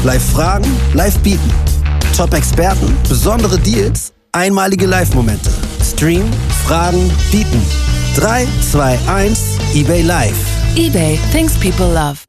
Live fragen, live bieten. Top-Experten, besondere Deals, einmalige Live-Momente. Stream, fragen, bieten. 3, 2, 1, eBay Live. eBay, things people love.